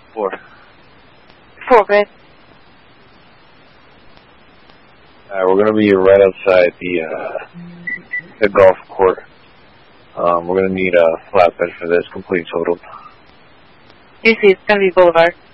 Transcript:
4. 4, good. We're going to be right outside the golf court. We're going to need a flatbed for this, complete total. You see, it's going to be Boulevard.